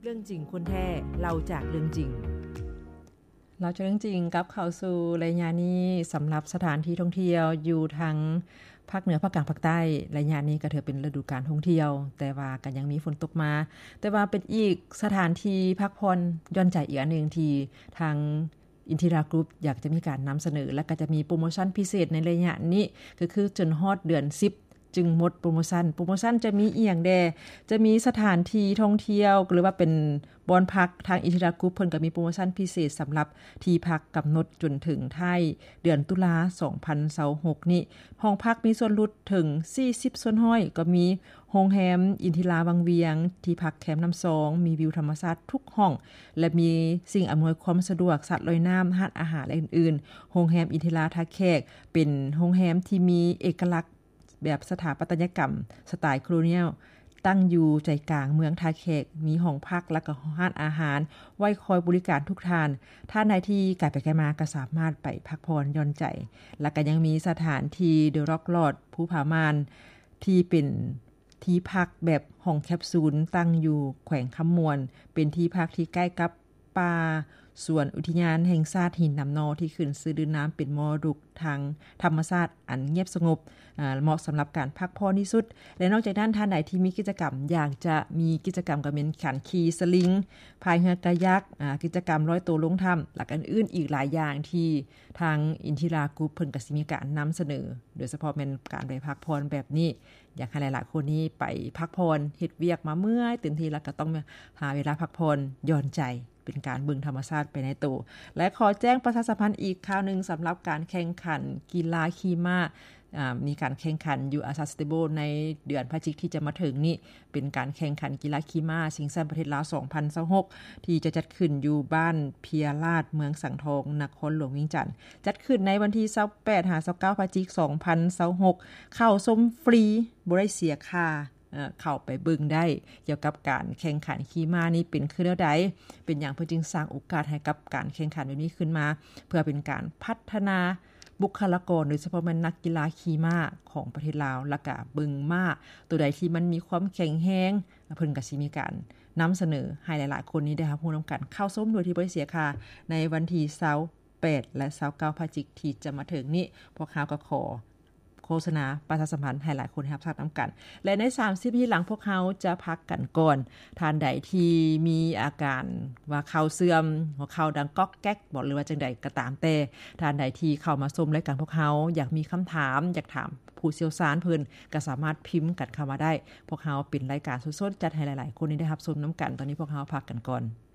เรื่องจริงคนแท้เล่าจากเรื่องจริงเราจะเรื่องจริงกับเข้าสู่รายงานนี้สำหรับสถานที่ท่องเที่ยวอยู่ทางภาคเหนือภาคกลางภาคใต้รายงานนี้ก็ถือเป็นฤดูกาลท่องเที่ยวแต่ว่าก็ยังมีฝนตกมาแต่ว่าเป็นอีกสถานที่พักผ่อนย่อนใจอีกอันนึงที่ทางอินทิรากรุ๊ปอยากจะมีการนำเสนอและก็จะมีโปรโมชั่นพิเศษในระยะนี้ก็คือจนฮอดเดือน10จึงหมดโปรโมชั่นจะมีอีหยังแดจะมีสถานที่ท่องเที่ยวหรือว่าเป็นบอนพักทางอินทิรากรุ๊ปเพิ่นก็มีโปรโมชั่นพิเศษสำหรับที่พักกำหนดจนถึงท้ายเดือนตุลา2026นี้ห้องพักมีส่วนลดถึง40ส่วนห้อยก็มีโรงแรมอินทิราวังเวียงที่พักแคมป์น้ำซองมีวิวธรรมชาติทุกห้องและมีสิ่งอำนวยความสะดวกสัตว์ลอยน้ำร้านอาหารและอื่นๆโรงแรมอินทิราท่าแขกเป็นโรงแรมที่มีเอกลักษณ์แบบสถาปัตยกรรมสไตล์โคโลเนียลตั้งอยู่ใจกลางเมืองท่าแขกมีห้องพักและก็ร้านอาหารไว้คอยบริการทุกท่านท่านใดที่ไกลไปไกลมาก็สามารถไปพักผ่อนหย่อนใจและก็ยังมีสถานที่เดอะร็อกลอดภูผามานที่เป็นที่พักแบบห้องแคปซูลตั้งอยู่แขวงคำมวนเป็นที่พักที่ใกล้กับป่าส่วนอุทยานแห่งชาติหินน้ำนอที่ขึ้นชื่อดือน้ำเป็นมรดกทางธรรมชาติอันเงียบสงบเหมาะสำหรับการพักผ่อนที่สุดและนอกจากนั้นท่านใดที่มีกิจกรรมอยากจะมีกิจกรรมก็เป็นการขี่สลิงพายเรือกายักกิจกรรมร้อยตัวลงถ้ำและกันอื่นอีกหลายอย่างที่ทางอินทิรากรุ๊ปเพิ่นก็สิมีการนำเสนอโดยเฉพาะเป็นการไปพักผ่อนแบบนี้อยากให้หลายๆคนนี้ไปพักผ่อนเฮ็ดเวียกมาเมื่อยเต็มที่แล้วก็ต้องหาเวลาพักผ่อนหย่อนใจเป็นการบึงธรรมชาติไปในตัวและขอแจ้งประชาสัมพันธ์อีกคราวนึงสำหรับการแข่งขันกีฬาขี่ม้ามีการแข่งขันอยู่อาซาสเตโบในเดือนพฤศจิกายนที่จะมาถึงนี้เป็นการแข่งขันกีฬาขี่ม้าชิงแชมป์ประเทศลาว2026ที่จะจัดขึ้นอยู่บ้านเพียราชเมืองสังทองนครหลวงเวียงจันทน์จัดขึ้นในวันที่28-29พฤศจิกายน2026เข้าชมฟรีบ่ได้เสียค่าเข้าไปเบิ่งได้เกี่ยวกับการแข่งขันขี่ม้านี่เป็นคือแล้วใดเป็นอย่างเพื่อจึงสร้างโอกาสให้กับการแข่งขันแบบนี้ขึ้นมาเพื่อเป็นการพัฒนาบุคลากรโดยเฉพาะมันนักกีฬาขี่ม้าของประเทศลาวและก็บึงม้าตัวใดที่มันมีความแข็งแรงเพิ่นก็สิมีการนำเสนอให้หลายๆคนนี้ได้รับรู้นํากันเข้าชมโดยที่บ่ได้เสียค่าในวันที่28และ29พฤศจิกายนที่จะมาถึงนี้พวกเขาก็ขอโฆษณาประชาสัมพันธ์ให้หลายคนรับทราบนํากันและใน30นาทีหลังพวกเขาจะพักกันก่อนท่านใดที่มีอาการว่าเข่าเสื่อมหัวเข่าดังก๊อกแก๊กบอกหรือว่าจังใดก็ตามแต่ท่านใดที่เข้ามาชมรายการพวกเขาอยากมีคำถามอยากถามผู้เชี่ยวชาญเพิ่นก็สามารถพิมพ์กันเข้ามาได้พวกเขาเป็นรายการสดๆจัดให้หลายๆคนได้รับชมนํากันตอนนี้พวกเขาพักกันก่อน